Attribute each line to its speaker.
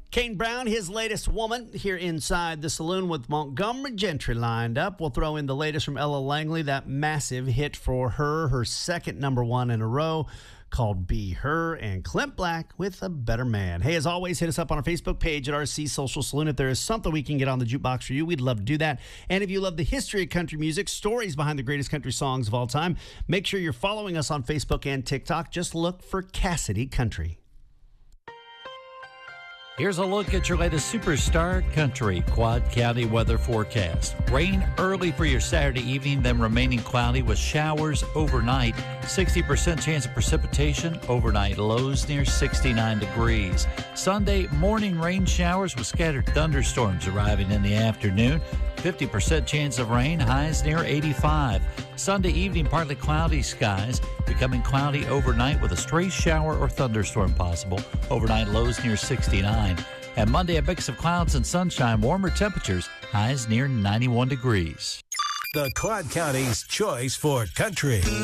Speaker 1: Kane Brown, his latest Woman, here inside the saloon with Montgomery Gentry lined up. We'll throw in the latest from Ella Langley, that massive hit for her second number one in a row, called Be Her, and Clint Black with A Better Man. Hey, as always, hit us up on our Facebook page at RC Social Saloon. If there is something we can get on the jukebox for you, we'd love to do that. And if you love the history of country music, stories behind the greatest country songs of all time, make sure you're following us on Facebook and TikTok. Just look for Cassidy Country.
Speaker 2: Here's a look at your latest Superstar Country Quad County weather forecast. Rain early for your Saturday evening, then remaining cloudy with showers overnight. 60% chance of precipitation, overnight lows near 69 degrees. Sunday morning rain showers with scattered thunderstorms arriving in the afternoon. 50% chance of rain, highs near 85. Sunday evening, partly cloudy skies, becoming cloudy overnight with a stray shower or thunderstorm possible. Overnight lows near 69. And Monday, a mix of clouds and sunshine, warmer temperatures, highs near 91 degrees.
Speaker 3: The Quad County's choice for country.